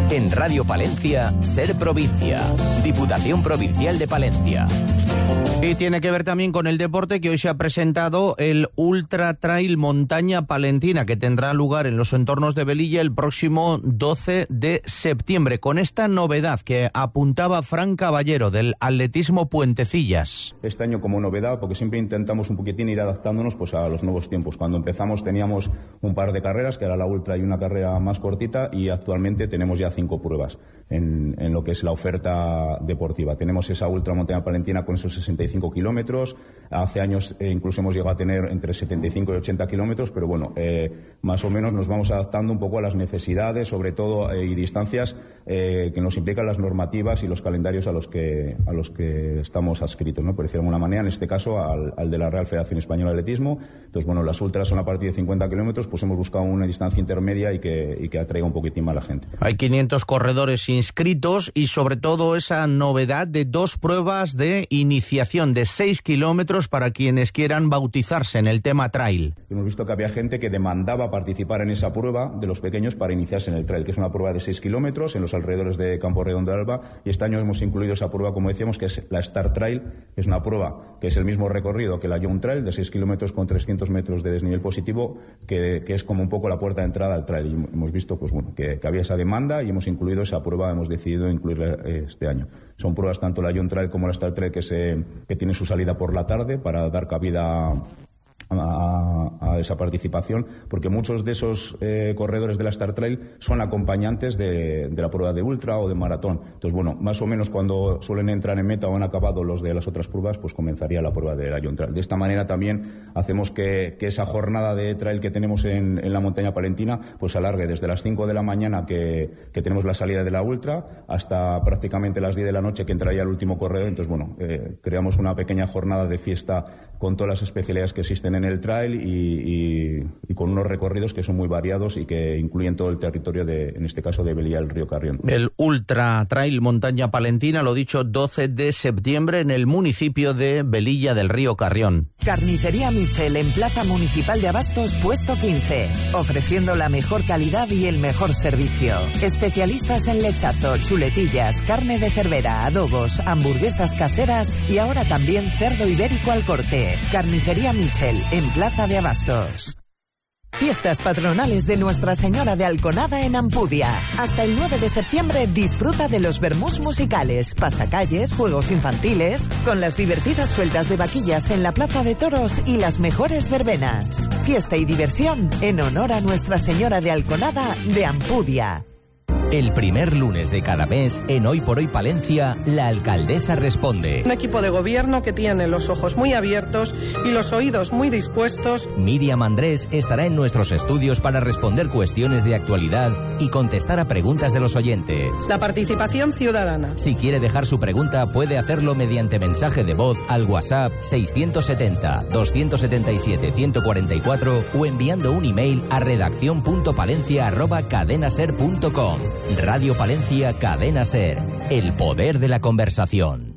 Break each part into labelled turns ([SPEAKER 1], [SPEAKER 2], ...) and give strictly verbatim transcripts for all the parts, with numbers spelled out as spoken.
[SPEAKER 1] En Radio Palencia, Ser Provincia. Diputación Provincial de Palencia.
[SPEAKER 2] Y tiene que ver también con el deporte, que hoy se ha presentado el Ultra Trail Montaña Palentina, que tendrá lugar en los entornos de Velilla el próximo doce de septiembre, con esta novedad que apuntaba Fran Caballero del Atletismo Puentecillas.
[SPEAKER 3] Este año como novedad, porque siempre intentamos un poquitín ir adaptándonos pues a los nuevos tiempos. Cuando empezamos teníamos un par de carreras, que era la Ultra y una carrera más cortita, y actualmente tenemos ya cinco pruebas en, en lo que es la oferta deportiva. Tenemos esa Ultra Montaña Palentina con esos sesenta y cinco kilómetros. Hace años eh, incluso hemos llegado a tener entre setenta y cinco y ochenta kilómetros, pero bueno, eh, más o menos nos vamos adaptando un poco a las necesidades, sobre todo, eh, y distancias eh, que nos implican las normativas y los calendarios a los que a los que estamos adscritos, ¿no? Por decirlo de alguna manera, en este caso al, al de la Real Federación Española de Atletismo. Entonces, bueno, las ultras son a partir de cincuenta kilómetros, pues hemos buscado una distancia intermedia y que, y que atraiga un poquitín más a la gente.
[SPEAKER 2] Hay quinientos corredores inscritos y sobre todo esa novedad de dos pruebas de iniciación de seis kilómetros para quienes quieran bautizarse en el tema trail.
[SPEAKER 3] Hemos visto que había gente que demandaba participar en esa prueba de los pequeños para iniciarse en el trail, que es una prueba de seis kilómetros en los alrededores de Campo Redondo de Alba, y este año hemos incluido esa prueba, como decíamos, que es la Star Trail, que es una prueba que es el mismo recorrido que la Young Trail, de seis kilómetros con trescientos metros de desnivel positivo, que, que es como un poco la puerta de entrada al trail. Y hemos visto pues bueno que, que había esa demanda y hemos incluido esa prueba, hemos decidido incluirla eh, este año. Son pruebas tanto la Young Trail como la Star Trail que, se, que tiene su salida por la tarde para dar cabida A, a esa participación, porque muchos de esos eh, corredores de la Star Trail son acompañantes de, de la prueba de ultra o de maratón. Entonces, bueno, más o menos cuando suelen entrar en meta o han acabado los de las otras pruebas, pues comenzaría la prueba de la Young Trail. De esta manera también hacemos que, que esa jornada de trail que tenemos en, en la montaña palentina pues se alargue desde las cinco de la mañana que, que tenemos la salida de la ultra hasta prácticamente las diez de la noche que entraría el último corredor. Entonces, bueno, eh, creamos una pequeña jornada de fiesta con todas las especialidades que existen en el trail y, y, y con unos recorridos que son muy variados y que incluyen todo el territorio de, en este caso, de Velilla del Río Carrión.
[SPEAKER 2] El Ultra Trail Montaña Palentina, lo dicho, doce de septiembre en el municipio de Velilla del Río Carrión.
[SPEAKER 4] Carnicería Michel en Plaza Municipal de Abastos, puesto quince, ofreciendo la mejor calidad y el mejor servicio. Especialistas en lechazo, chuletillas, carne de cervera, adobos, hamburguesas caseras y ahora también cerdo ibérico al corte. Carnicería Michel en Plaza de Abastos. Fiestas patronales de Nuestra Señora de Alconada en Ampudia. Hasta el nueve de septiembre disfruta de los vermús musicales, pasacalles, juegos infantiles, con las divertidas sueltas de vaquillas en la Plaza de Toros y las mejores verbenas. Fiesta y diversión en honor a Nuestra Señora de Alconada de Ampudia.
[SPEAKER 1] El primer lunes de cada mes, en Hoy por Hoy Palencia, la alcaldesa responde.
[SPEAKER 5] Un equipo de gobierno que tiene los ojos muy abiertos y los oídos muy dispuestos.
[SPEAKER 1] Miriam Andrés estará en nuestros estudios para responder cuestiones de actualidad y contestar a preguntas de los oyentes.
[SPEAKER 5] La participación ciudadana.
[SPEAKER 1] Si quiere dejar su pregunta, puede hacerlo mediante mensaje de voz al WhatsApp seiscientos setenta, doscientos setenta y siete, ciento cuarenta y cuatro o enviando un email a redacción punto palencia arroba cadenaser punto com. Radio Palencia, Cadena Ser. El poder de la conversación.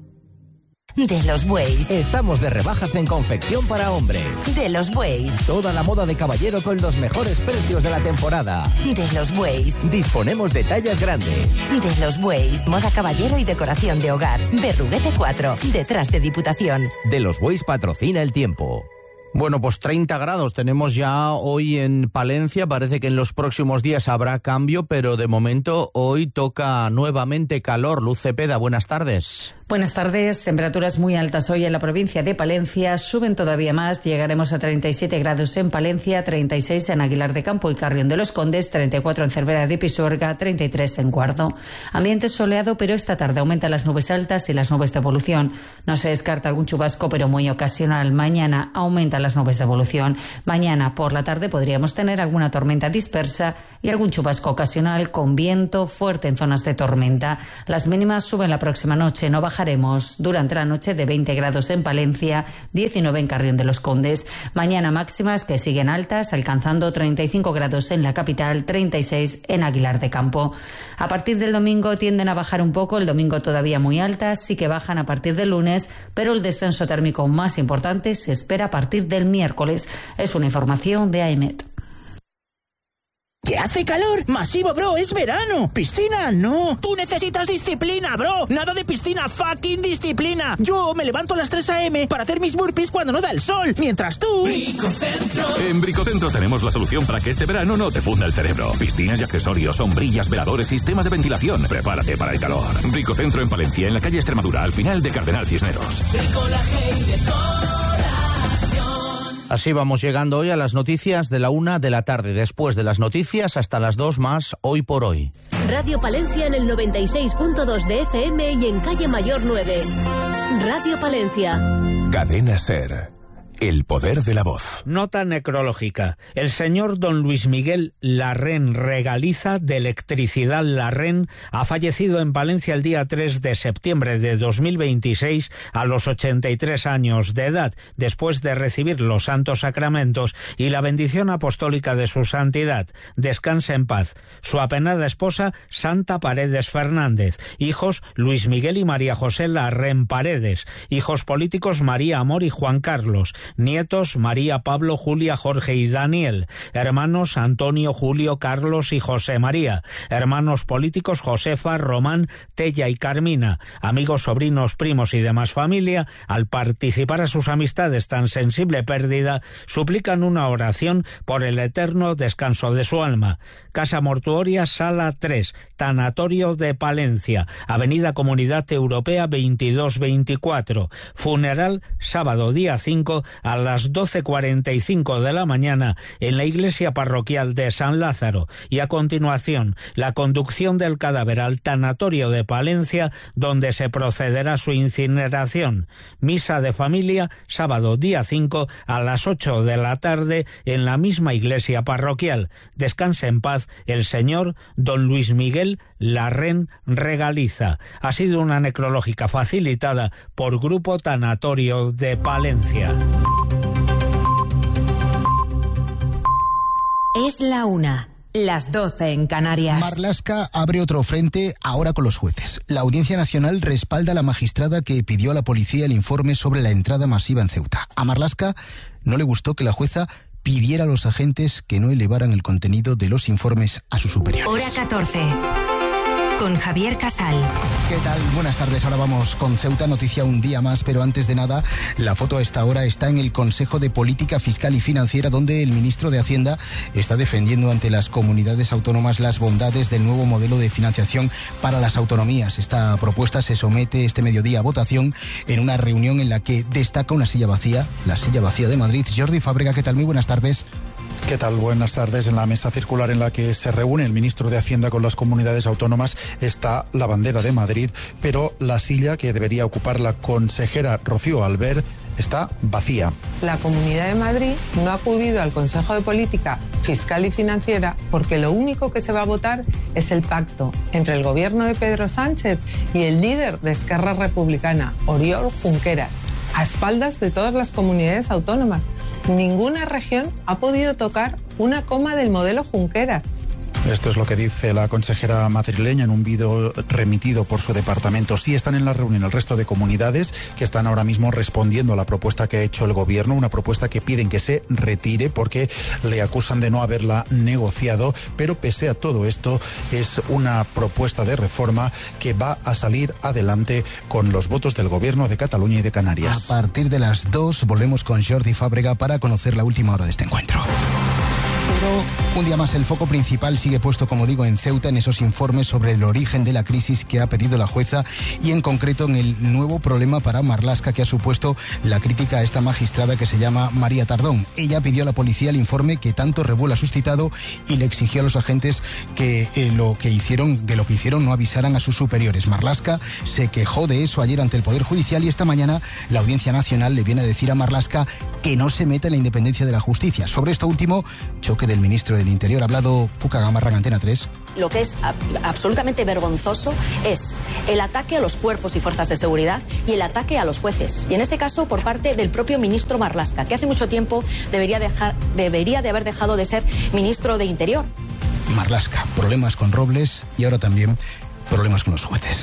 [SPEAKER 6] De los Bueyes.
[SPEAKER 1] Estamos de rebajas en confección para hombres.
[SPEAKER 6] De los Bueyes.
[SPEAKER 1] Toda la moda de caballero con los mejores precios de la temporada.
[SPEAKER 6] De los Bueyes.
[SPEAKER 1] Disponemos de tallas grandes.
[SPEAKER 6] De los Bueyes. Moda caballero y decoración de hogar. Berruguete cuatro. Detrás de Diputación.
[SPEAKER 1] De los Bueyes patrocina el tiempo.
[SPEAKER 2] Bueno, pues treinta grados tenemos ya hoy en Palencia. Parece que en los próximos días habrá cambio, pero de momento hoy toca nuevamente calor. Luz Cepeda, buenas tardes.
[SPEAKER 7] Buenas tardes. Temperaturas muy altas hoy en la provincia de Palencia. Suben todavía más. Llegaremos a treinta y siete grados en Palencia, treinta y seis en Aguilar de Campo y Carrión de los Condes, treinta y cuatro en Cervera de Pisuerga, treinta y tres en Guardo. Ambiente soleado, pero esta tarde aumentan las nubes altas y las nubes de evolución. No se descarta algún chubasco, pero muy ocasional. Mañana aumentan las nubes de evolución. Mañana por la tarde podríamos tener alguna tormenta dispersa y algún chubasco ocasional con viento fuerte en zonas de tormenta. Las mínimas suben la próxima noche. No bajaremos durante la noche de veinte grados en Palencia, diecinueve en Carrión de los Condes. Mañana máximas que siguen altas, alcanzando treinta y cinco grados en la capital, treinta y seis en Aguilar de Campo. A partir del domingo tienden a bajar un poco, el domingo todavía muy altas, sí que bajan a partir del lunes, pero el descenso térmico más importante se espera a partir del miércoles. Es una información de AEMET.
[SPEAKER 8] ¿Que hace calor? Masivo, bro, es verano. Piscina, no. Tú necesitas disciplina, bro. Nada de piscina, fucking disciplina. Yo me levanto a las tres a eme para hacer mis burpees cuando no da el sol, mientras tú...
[SPEAKER 9] Bricocentro. En Bricocentro tenemos la solución para que este verano no te funda el cerebro. Piscinas y accesorios, sombrillas, veladores, sistemas de ventilación. Prepárate para el calor. Bricocentro en Palencia, en la calle Extremadura, al final de Cardenal Cisneros.
[SPEAKER 2] Así vamos llegando hoy a las noticias de la una de la tarde. Después de las noticias hasta las dos más Hoy por Hoy.
[SPEAKER 10] Radio Palencia en el noventa y seis punto dos de F M y en calle Mayor nueve. Radio Palencia.
[SPEAKER 11] Cadena SER. El poder de la voz.
[SPEAKER 12] Nota necrológica. El señor don Luis Miguel Larren Regaliza, de Electricidad Larren, ha fallecido en Palencia el día tres de septiembre de dos mil veintiséis a los ochenta y tres años de edad, después de recibir los santos sacramentos y la bendición apostólica de su santidad. Descanse en paz. Su apenada esposa, Santa Paredes Fernández. Hijos, Luis Miguel y María José Larren Paredes. Hijos políticos, María Amor y Juan Carlos. Nietos, María, Pablo, Julia, Jorge y Daniel. Hermanos, Antonio, Julio, Carlos y José María. Hermanos políticos, Josefa, Román, Tella y Carmina. Amigos, sobrinos, primos y demás familia, al participar a sus amistades tan sensible pérdida, suplican una oración por el eterno descanso de su alma. Casa Mortuoria, Sala tres, Tanatorio de Palencia, Avenida Comunidad Europea veintidós veinticuatro. Funeral, sábado día cinco, a las doce cuarenta y cinco de la mañana en la iglesia parroquial de San Lázaro, y a continuación la conducción del cadáver al tanatorio de Palencia, donde se procederá a su incineración. Misa de familia sábado día cinco a las ocho de la tarde en la misma iglesia parroquial. Descanse en paz el señor don Luis Miguel Larren Regaliza. Ha sido una necrológica facilitada por Grupo Tanatorio de Palencia.
[SPEAKER 6] Es la una, las doce en Canarias.
[SPEAKER 13] Marlaska abre otro frente ahora con los jueces. La Audiencia Nacional respalda a la magistrada que pidió a la policía el informe sobre la entrada masiva en Ceuta. A Marlaska no le gustó que la jueza pidiera a los agentes que no elevaran el contenido de los informes a sus superiores.
[SPEAKER 6] Hora catorce. Con Javier Casal.
[SPEAKER 13] ¿Qué tal? Buenas tardes. Ahora vamos con Ceuta, noticia un día más, pero antes de nada, la foto a esta hora está en el Consejo de Política Fiscal y Financiera, donde el ministro de Hacienda está defendiendo ante las comunidades autónomas las bondades del nuevo modelo de financiación para las autonomías. Esta propuesta se somete este mediodía a votación en una reunión en la que destaca una silla vacía, la silla vacía de Madrid. Jordi Fábrega, ¿qué tal? Muy buenas tardes.
[SPEAKER 14] ¿Qué tal? Buenas tardes. En la mesa circular en la que se reúne el ministro de Hacienda con las comunidades autónomas está la bandera de Madrid, pero la silla que debería ocupar la consejera Rocío Albert está vacía.
[SPEAKER 15] La Comunidad de Madrid no ha acudido al Consejo de Política Fiscal y Financiera porque lo único que se va a votar es el pacto entre el gobierno de Pedro Sánchez y el líder de Esquerra Republicana, Oriol Junqueras, a espaldas de todas las comunidades autónomas. Ninguna región ha podido tocar una coma del modelo Junqueras.
[SPEAKER 14] Esto es lo que dice la consejera madrileña en un vídeo remitido por su departamento. Sí están en la reunión el resto de comunidades que están ahora mismo respondiendo a la propuesta que ha hecho el gobierno, una propuesta que piden que se retire porque le acusan de no haberla negociado, pero pese a todo esto es una propuesta de reforma que va a salir adelante con los votos del gobierno de Cataluña y de Canarias.
[SPEAKER 13] A partir de las dos volvemos con Jordi Fábrega para conocer la última hora de este encuentro. Un día más el foco principal sigue puesto, como digo, en Ceuta, en esos informes sobre el origen de la crisis que ha pedido la jueza y en concreto en el nuevo problema para Marlaska que ha supuesto la crítica a esta magistrada que se llama María Tardón. Ella pidió a la policía el informe que tanto revuelo ha suscitado y le exigió a los agentes que eh, lo que hicieron, de lo que hicieron no avisaran a sus superiores. Marlaska se quejó de eso ayer ante el Poder Judicial y esta mañana la Audiencia Nacional le viene a decir a Marlaska que no se meta en la independencia de la justicia. Sobre esto último, choque del ministro del Interior. Ha hablado Cuca Gamarra en Antena tres.
[SPEAKER 16] Lo que es absolutamente vergonzoso es el ataque a los cuerpos y fuerzas de seguridad y el ataque a los jueces. Y en este caso por parte del propio ministro Marlaska, que hace mucho tiempo debería, dejar, debería de haber dejado de ser ministro de Interior.
[SPEAKER 13] Marlaska, problemas con Robles y ahora también problemas con los jueces.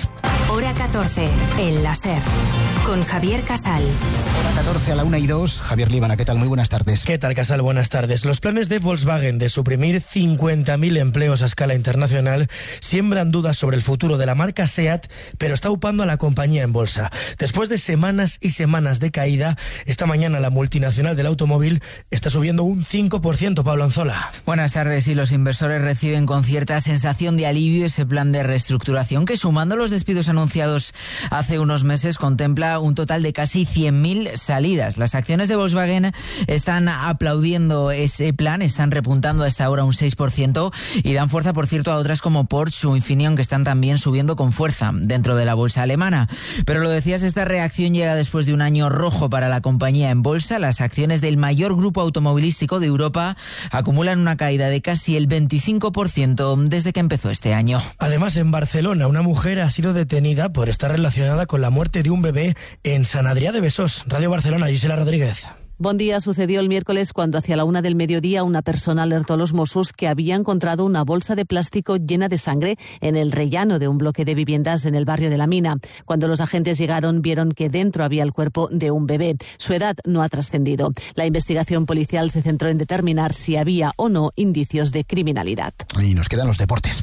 [SPEAKER 17] Hora catorce, el láser, con Javier Casal.
[SPEAKER 13] Hora catorce a la una y dos, Javier Líbana, ¿qué tal? Muy buenas tardes.
[SPEAKER 18] ¿Qué tal, Casal? Buenas tardes. Los planes de Volkswagen de suprimir cincuenta mil empleos a escala internacional siembran dudas sobre el futuro de la marca SEAT, pero está upando a la compañía en bolsa. Después de semanas y semanas de caída, esta mañana la multinacional del automóvil está subiendo un cinco por ciento, Pablo Anzola.
[SPEAKER 19] Buenas tardes, y los inversores reciben con cierta sensación de alivio ese plan de reestructuración que, sumando los despidos anunciados hace unos meses, contempla un total de casi cien mil salidas. Las acciones de Volkswagen están aplaudiendo ese plan, están repuntando hasta ahora un seis por ciento y dan fuerza, por cierto, a otras como Porsche o Infineon, que están también subiendo con fuerza dentro de la bolsa alemana. Pero lo decías, esta reacción llega después de un año rojo para la compañía en bolsa. Las acciones del mayor grupo automovilístico de Europa acumulan una caída de casi el veinticinco por ciento desde que empezó este año.
[SPEAKER 18] Además, en Barcelona, una mujer ha sido detenida por estar relacionada con la muerte de un bebé en Sant Adrià de Besós. Radio Barcelona, Gisela Rodríguez.
[SPEAKER 20] Bon día. Sucedió el miércoles cuando hacia la una del mediodía una persona alertó a los Mossos que había encontrado una bolsa de plástico llena de sangre en el rellano de un bloque de viviendas en el barrio de La Mina. Cuando los agentes llegaron, vieron que dentro había el cuerpo de un bebé. Su edad no ha trascendido. La investigación policial se centró en determinar si había o no indicios de criminalidad.
[SPEAKER 13] Y nos quedan los deportes.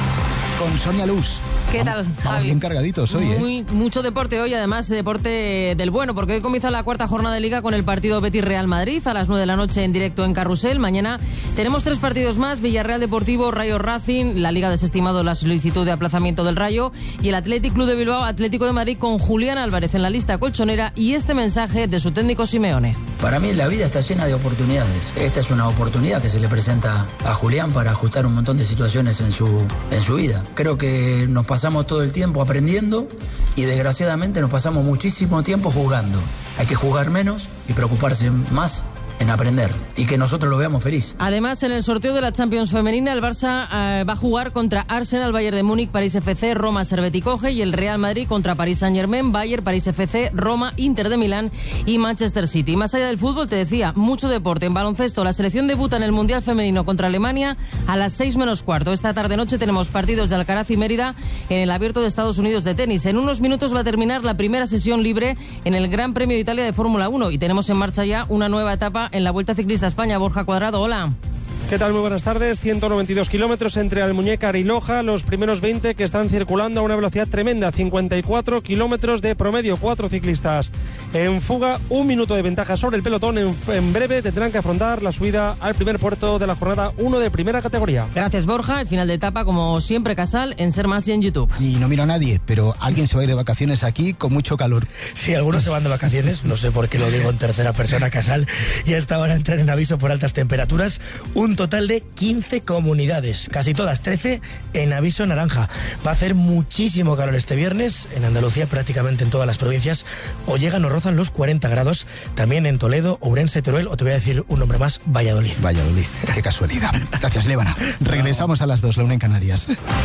[SPEAKER 13] Con Sonia Luz.
[SPEAKER 21] ¿Qué tal,
[SPEAKER 13] Javi?
[SPEAKER 21] Vamos
[SPEAKER 13] bien cargaditos hoy, ¿eh?
[SPEAKER 21] Muy, mucho deporte hoy, además deporte del bueno, porque hoy comienza la cuarta jornada de Liga con el partido Betis-Real Madrid a las nueve de la noche en directo en Carrusel. Mañana tenemos tres partidos más: Villarreal Deportivo, Rayo Racing. La Liga ha desestimado la solicitud de aplazamiento del Rayo, y el Athletic Club de Bilbao, Atlético de Madrid, con Julián Álvarez en la lista colchonera, y este mensaje de su técnico Simeone.
[SPEAKER 22] Para mí la vida está llena de oportunidades. Esta es una oportunidad que se le presenta a Julián para ajustar un montón de situaciones en su, en su vida. Creo que nos pasamos todo el tiempo aprendiendo y desgraciadamente nos pasamos muchísimo tiempo jugando. Hay que jugar menos y preocuparse más en aprender, y que nosotros lo veamos feliz.
[SPEAKER 21] Además, en el sorteo de la Champions femenina, el Barça eh, va a jugar contra Arsenal, Bayern de Múnich, París F C, Roma, Servette Coge, y el Real Madrid contra París Saint-Germain, Bayern, París F C, Roma, Inter de Milán y Manchester City. Más allá del fútbol, te decía, mucho deporte. En baloncesto, la selección debuta en el Mundial Femenino contra Alemania a las seis menos cuarto. Esta tarde-noche tenemos partidos de Alcaraz y Mérida en el Abierto de Estados Unidos de tenis. En unos minutos va a terminar la primera sesión libre en el Gran Premio de Italia de Fórmula uno, y tenemos en marcha ya una nueva etapa en la Vuelta Ciclista España. Borja Cuadrado, hola.
[SPEAKER 23] ¿Qué tal? Muy buenas tardes. ciento noventa y dos kilómetros entre Almuñécar y Loja. Los primeros veinte que están circulando a una velocidad tremenda. cincuenta y cuatro kilómetros de promedio. Cuatro ciclistas en fuga. Un minuto de ventaja sobre el pelotón. En, en breve tendrán que afrontar la subida al primer puerto de la jornada uno de primera categoría.
[SPEAKER 21] Gracias, Borja. El final de etapa, como siempre, Casal, en Ser Más y en YouTube.
[SPEAKER 13] Y no miro a nadie, pero alguien se va a ir de vacaciones aquí con mucho calor.
[SPEAKER 18] Sí, algunos se van de vacaciones. No sé por qué lo digo en tercera persona, Casal. Y hasta ahora entran en aviso por altas temperaturas. Un total de quince comunidades, casi todas trece en aviso naranja. Va a hacer muchísimo calor este viernes en Andalucía, prácticamente en todas las provincias. O llegan o rozan los cuarenta grados, también en Toledo, Ourense, Teruel, o te voy a decir un nombre más, Valladolid.
[SPEAKER 13] Valladolid, qué casualidad. Gracias, Líbana. Regresamos a las dos, la una en Canarias.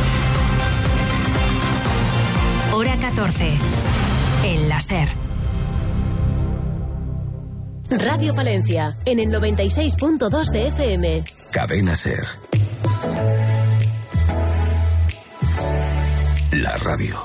[SPEAKER 17] Hora catorce, el láser.
[SPEAKER 10] Radio Palencia, en el noventa y seis punto dos de F M.
[SPEAKER 11] Cadena Ser. La radio.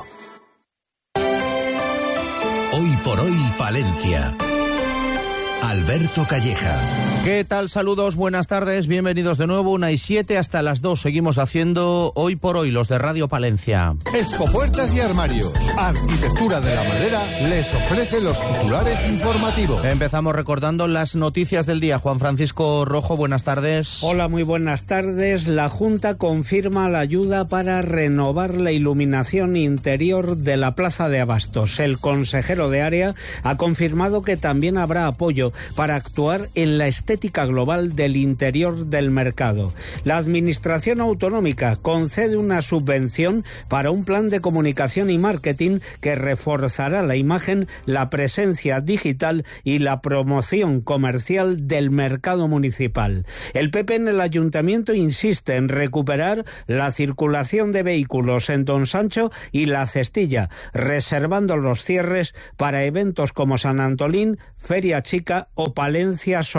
[SPEAKER 11] Hoy por hoy, Palencia. Alberto Calleja.
[SPEAKER 2] ¿Qué tal? Saludos, buenas tardes, bienvenidos de nuevo. Una y siete hasta las dos. Seguimos haciendo Hoy por Hoy, los de Radio Palencia.
[SPEAKER 24] Escopuertas y Armarios, Arquitectura de la Madera, les ofrece los titulares informativos.
[SPEAKER 2] Empezamos recordando las noticias del día. Juan Francisco Rojo, buenas tardes.
[SPEAKER 12] Hola, muy buenas tardes. La Junta confirma la ayuda para renovar la iluminación interior de la Plaza de Abastos. El consejero de área ha confirmado que también habrá apoyo para actuar en la estética global del interior del mercado. La Administración Autonómica concede una subvención para un plan de comunicación y marketing que reforzará la imagen, la presencia digital y la promoción comercial del mercado municipal. El P P en el Ayuntamiento insiste en recuperar la circulación de vehículos en Don Sancho y La Cestilla, reservando los cierres para eventos como San Antolín, Feria Chica o Palencia Sonora.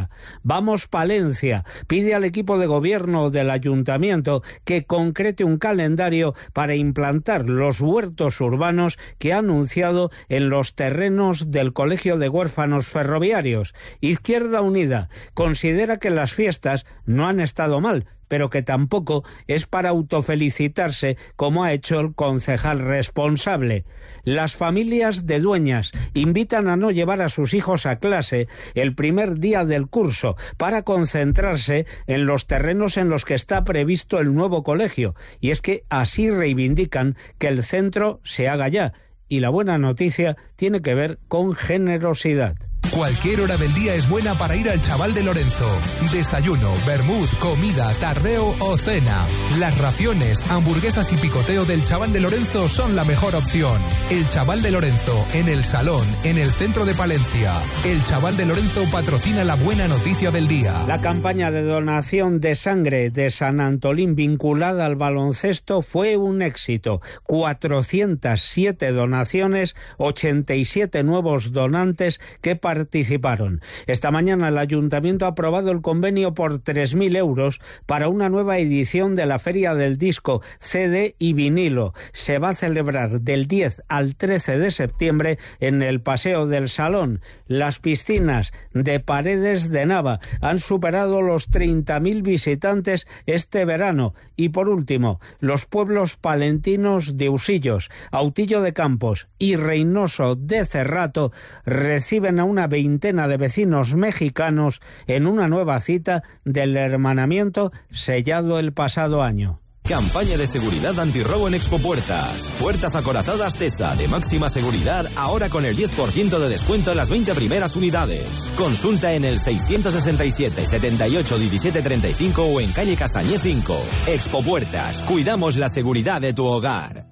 [SPEAKER 12] ahora. Vamos Palencia pide al equipo de gobierno del ayuntamiento que concrete un calendario para implantar los huertos urbanos que ha anunciado en los terrenos del Colegio de Huérfanos Ferroviarios. Izquierda Unida considera que las fiestas no han estado mal, pero que tampoco es para autofelicitarse como ha hecho el concejal responsable. Las familias de Dueñas invitan a no llevar a sus hijos a clase el primer día del curso para concentrarse en los terrenos en los que está previsto el nuevo colegio, y es que así reivindican que el centro se haga ya. Y la buena noticia tiene que ver con generosidad.
[SPEAKER 1] Cualquier hora del día es buena para ir al Chaval de Lorenzo. Desayuno, vermut, comida, tardeo o cena. Las raciones, hamburguesas y picoteo del Chaval de Lorenzo son la mejor opción. El Chaval de Lorenzo, en el Salón, en el centro de Palencia. El Chaval de Lorenzo patrocina la buena noticia del día.
[SPEAKER 12] La campaña de donación de sangre de San Antolín vinculada al baloncesto fue un éxito. cuatrocientas siete donaciones, ochenta y siete nuevos donantes que participaron. participaron. Esta mañana el Ayuntamiento ha aprobado el convenio por tres mil euros para una nueva edición de la Feria del Disco, C D y vinilo. Se va a celebrar del diez al trece de septiembre en el Paseo del Salón. Las piscinas de Paredes de Nava han superado los treinta mil visitantes este verano. Y por último, los pueblos palentinos de Usillos, Autillo de Campos y Reynoso de Cerrato reciben a una veintena de vecinos mexicanos en una nueva cita del hermanamiento sellado el pasado año.
[SPEAKER 3] Campaña de seguridad antirrobo en Expopuertas. Puertas acorazadas Tesa de máxima seguridad, ahora con el diez por ciento de descuento en las veinte primeras unidades. Consulta en el seiscientos sesenta y siete, setenta y ocho, diecisiete treinta y cinco o en calle Castañé cinco. Expopuertas, cuidamos la seguridad de tu hogar.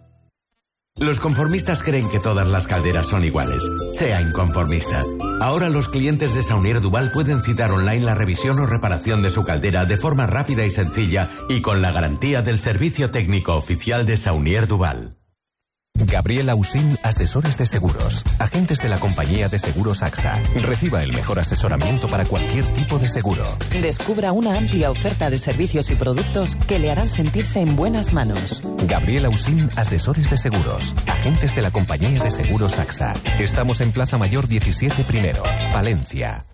[SPEAKER 4] Los conformistas creen que todas las calderas son iguales. Sea inconformista. Ahora los clientes de Saunier Duval pueden citar online la revisión o reparación de su caldera de forma rápida y sencilla y con la garantía del servicio técnico oficial de Saunier Duval.
[SPEAKER 11] Gabriel Ausín, asesores de seguros, agentes de la compañía de seguros A X A. Reciba el mejor asesoramiento para cualquier tipo de seguro.
[SPEAKER 5] Descubra una amplia oferta de servicios y productos que le harán sentirse en buenas manos.
[SPEAKER 11] Gabriel Ausín, asesores de seguros, agentes de la compañía de seguros A X A. Estamos en Plaza Mayor diecisiete primero, Palencia.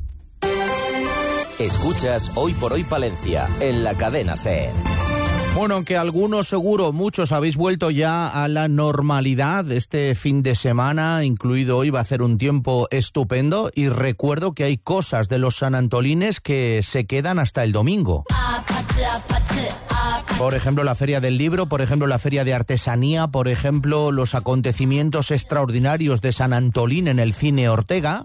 [SPEAKER 25] Escuchas Hoy por Hoy Palencia, en la cadena SER.
[SPEAKER 2] Bueno, aunque algunos seguro, muchos habéis vuelto ya a la normalidad este fin de semana, incluido hoy, va a hacer un tiempo estupendo y recuerdo que hay cosas de los sanantolines que se quedan hasta el domingo. Por ejemplo, la Feria del Libro, por ejemplo, la Feria de Artesanía, por ejemplo, los acontecimientos extraordinarios de San Antolín en el Cine Ortega.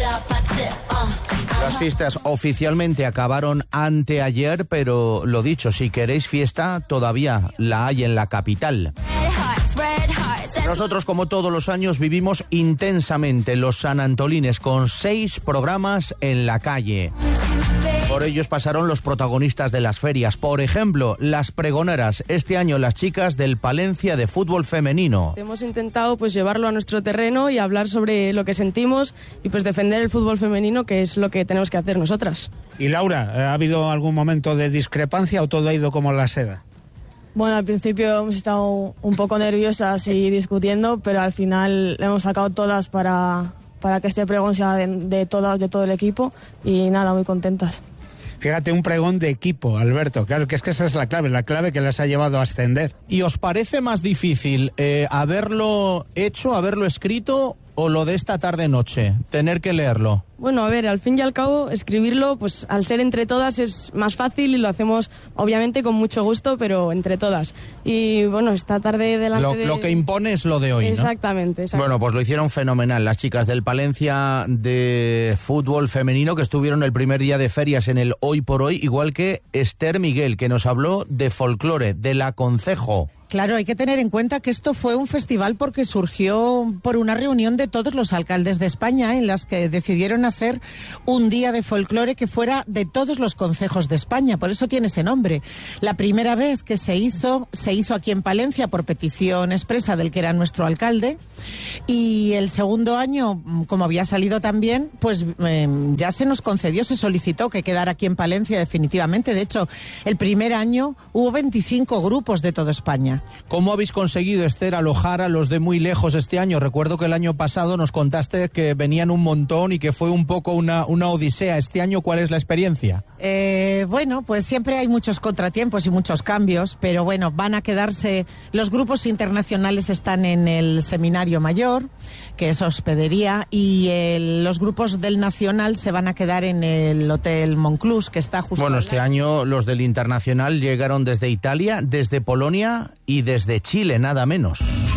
[SPEAKER 2] Las fiestas oficialmente acabaron anteayer, pero lo dicho, si queréis fiesta, todavía la hay en la capital. Nosotros, como todos los años, vivimos intensamente los sanantolines con seis programas en la calle. Por ellos pasaron los protagonistas de las ferias. Por ejemplo, las pregoneras. Este año las chicas del Palencia de fútbol femenino.
[SPEAKER 26] Hemos intentado pues llevarlo a nuestro terreno y hablar sobre lo que sentimos y pues defender el fútbol femenino, que es lo que tenemos que hacer nosotras.
[SPEAKER 12] Y Laura, ¿ha habido algún momento de discrepancia o todo ha ido como la seda?
[SPEAKER 26] Bueno, al principio hemos estado un poco nerviosas y discutiendo, pero al final le hemos sacado todas para, para que este pregón sea de, de todas, de todo el equipo, y nada, muy contentas.
[SPEAKER 12] Fíjate, un pregón de equipo, Alberto. Claro, que es que esa es la clave, la clave que les ha llevado a ascender.
[SPEAKER 2] ¿Y os parece más difícil eh, haberlo hecho, haberlo escrito, o lo de esta tarde-noche, tener que leerlo?
[SPEAKER 26] Bueno, a ver, al fin y al cabo, escribirlo, pues al ser entre todas es más fácil y lo hacemos, obviamente, con mucho gusto, pero entre todas. Y bueno, esta tarde delante
[SPEAKER 2] lo,
[SPEAKER 26] de...
[SPEAKER 2] Lo que impone es lo de hoy, ¿no?
[SPEAKER 26] Exactamente, exactamente.
[SPEAKER 2] Bueno, pues lo hicieron fenomenal las chicas del Palencia de fútbol femenino, que estuvieron el primer día de ferias en el Hoy por Hoy, igual que Esther Miguel, que nos habló de folclore, del aconcejo.
[SPEAKER 6] Claro, hay que tener en cuenta que esto fue un festival porque surgió por una reunión de todos los alcaldes de España en las que decidieron hacer un día de folclore que fuera de todos los concejos de España, por eso tiene ese nombre. La primera vez que se hizo, se hizo aquí en Palencia por petición expresa del que era nuestro alcalde, y el segundo año, como había salido también, pues eh, ya se nos concedió, se solicitó que quedara aquí en Palencia definitivamente. De hecho, el primer año hubo veinticinco grupos de toda España.
[SPEAKER 2] ¿Cómo habéis conseguido, Esther, alojar a los de muy lejos este año? Recuerdo que el año pasado nos contaste que venían un montón y que fue un poco una, una odisea. Este año, ¿cuál es la experiencia?
[SPEAKER 6] Eh, bueno, pues siempre hay muchos contratiempos y muchos cambios, pero bueno, van a quedarse... Los grupos internacionales están en el Seminario Mayor, que es hospedería, y el, los grupos del Nacional se van a quedar en el Hotel Monclús, que está justo...
[SPEAKER 2] Bueno, este año los del Internacional llegaron desde Italia, desde Polonia y desde Chile, nada menos.